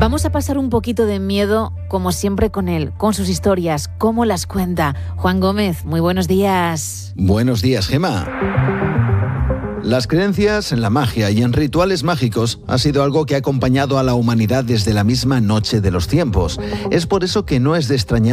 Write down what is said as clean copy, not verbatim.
Vamos a pasar un poquito de miedo, como siempre, con él, con sus historias, cómo las cuenta. Juan Gómez, muy buenos días. Buenos días, Gemma. Las creencias en la magia y en rituales mágicos ha sido algo que ha acompañado a la humanidad desde la misma noche de los tiempos. Es por eso que no es de extrañar